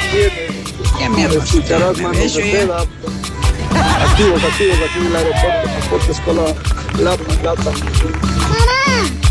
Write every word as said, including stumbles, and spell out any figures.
tienes. Ya me Escucharás manos de seda. Activos, activos aquí en el aeropuerto, transporte escolar, La Plata. Mamá.